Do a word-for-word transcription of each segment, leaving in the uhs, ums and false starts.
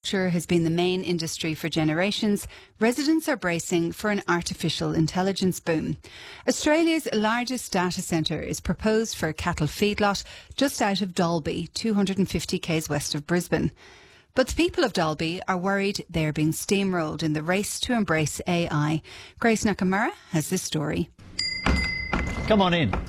agriculture has been the main industry for generations, residents are bracing for an artificial intelligence boom. Australia's largest data centre is proposed for a cattle feedlot just out of Dalby, two hundred fifty k's west of Brisbane. But the people of Dalby are worried they are being steamrolled in the race to embrace A I. Grace Nakamura has this story. Come on in.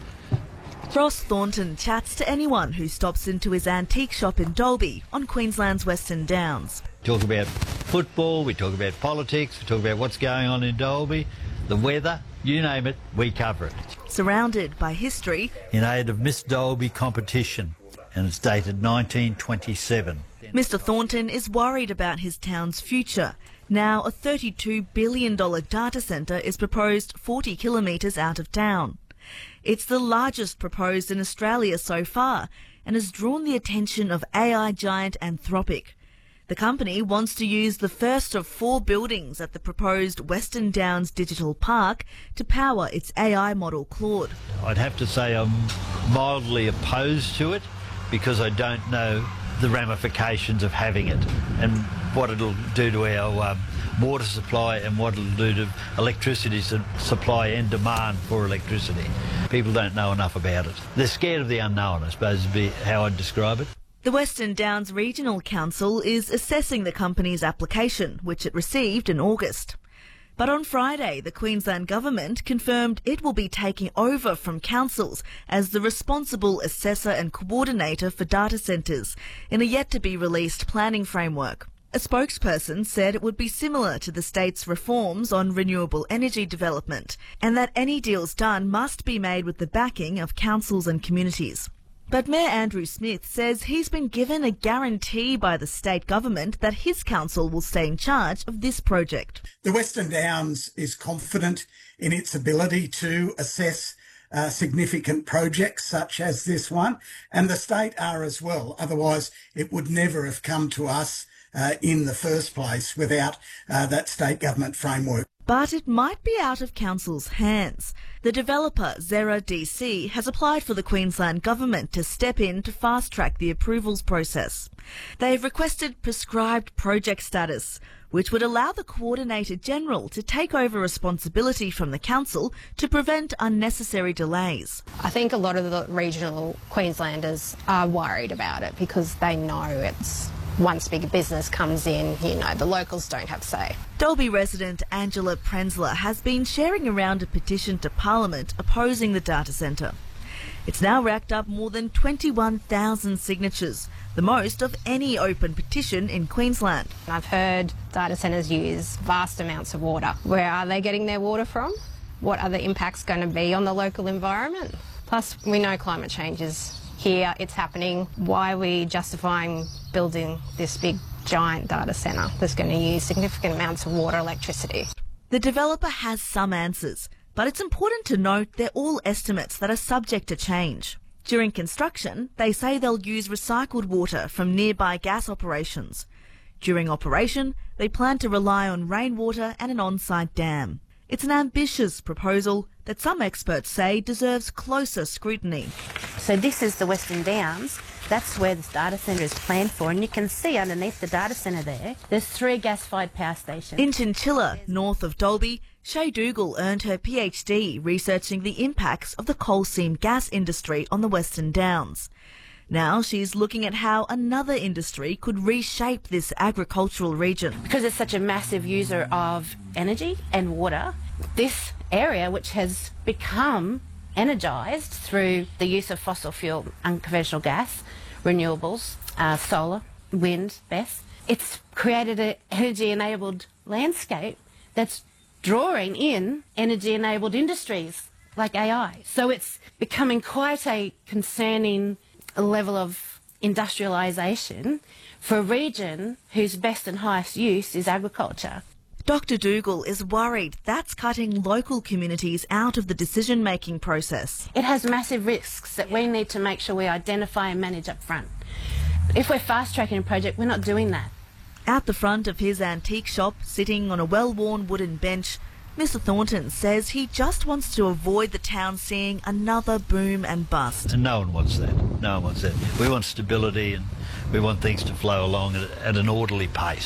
Ross Thornton chats to anyone who stops into his antique shop in Dalby on Queensland's Western Downs. Talk about football, we talk about politics, we talk about what's going on in Dalby, the weather, you name it, we cover it. Surrounded by history. In aid of Miss Dalby competition, and it's dated nineteen twenty-seven. Mister Thornton is worried about his town's future. Now a thirty-two billion dollars data centre is proposed forty kilometres out of town. It's the largest proposed in Australia so far and has drawn the attention of A I giant Anthropic. The company wants to use the first of four buildings at the proposed Western Downs Digital Park to power its A I model Claude. I'd have to say I'm mildly opposed to it because I don't know the ramifications of having it and what it'll do to our um, water supply and what it'll do to electricity supply and demand for electricity. People don't know enough about it. They're scared of the unknown, I suppose would be how I'd describe it. The Western Downs Regional Council is assessing the company's application, which it received in August. But on Friday, the Queensland Government confirmed it will be taking over from councils as the responsible assessor and coordinator for data centres in a yet-to-be-released planning framework. A spokesperson said it would be similar to the state's reforms on renewable energy development and that any deals done must be made with the backing of councils and communities. But Mayor Andrew Smith says he's been given a guarantee by the state government that his council will stay in charge of this project. The Western Downs is confident in its ability to assess uh, significant projects such as this one, and the state are as well. Otherwise, it would never have come to us uh, in the first place without uh, that state government framework. But it might be out of council's hands. The developer, Zera D C, has applied for the Queensland Government to step in to fast-track the approvals process. They've requested prescribed project status, which would allow the Coordinator General to take over responsibility from the council to prevent unnecessary delays. I think a lot of the regional Queenslanders are worried about it because they know it's once big business comes in, you know, the locals don't have say. Dalby resident Angela Prenzler has been sharing around a petition to Parliament opposing the data centre. It's now racked up more than twenty-one thousand signatures, the most of any open petition in Queensland. I've heard data centres use vast amounts of water. Where are they getting their water from? What are the impacts going to be on the local environment? Plus, we know climate change is here, it's happening. Why are we justifying building this big giant data centre that's going to use significant amounts of water, electricity? The developer has some answers, but it's important to note they're all estimates that are subject to change. During construction, they say they'll use recycled water from nearby gas operations. During operation, they plan to rely on rainwater and an on-site dam. It's an ambitious proposal that some experts say deserves closer scrutiny. So this is the Western Downs. That's where this data centre is planned for, and you can see underneath the data centre there, there's three gas-fired power stations. In Chinchilla, north of Dalby, Shay Dougal earned her PhD researching the impacts of the coal seam gas industry on the Western Downs. Now she's looking at how another industry could reshape this agricultural region. Because it's such a massive user of energy and water, this area, which has become energised through the use of fossil fuel, unconventional gas, renewables, uh, solar, wind, B E S S, it's created an energy-enabled landscape that's drawing in energy-enabled industries like A I. So it's becoming quite a concerning level of industrialisation for a region whose best and highest use is agriculture. Doctor Dougal is worried that's cutting local communities out of the decision-making process. It has massive risks that we need to make sure we identify and manage up front. If we're fast-tracking a project, we're not doing that. At the front of his antique shop, sitting on a well-worn wooden bench, Mister Thornton says he just wants to avoid the town seeing another boom and bust. And no one wants that. No one wants that. We want stability and we want things to flow along at, at an orderly pace.